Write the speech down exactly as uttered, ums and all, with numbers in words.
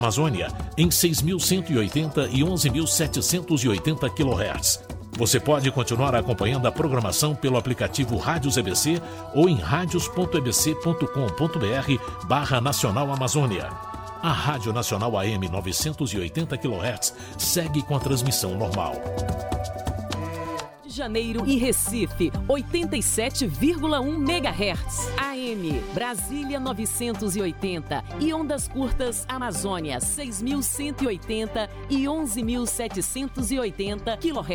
Amazônia em seis mil cento e oitenta e onze mil setecentos e oitenta quilohertz. Você pode continuar acompanhando a programação pelo aplicativo Rádios E B C ou em radios ponto e b c ponto com ponto b r barra Nacional Amazônia. A Rádio Nacional A M novecentos e oitenta quilohertz segue com a transmissão normal. Janeiro e Recife, oitenta e sete vírgula um megahertz. A M, Brasília novecentos e oitenta e ondas curtas Amazônia seis mil cento e oitenta e onze mil setecentos e oitenta quilohertz.